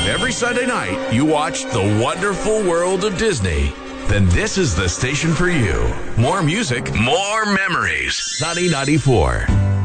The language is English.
every Sunday night you watch The Wonderful World of Disney, then this is the station for you. More music, more memories. Sunny 94.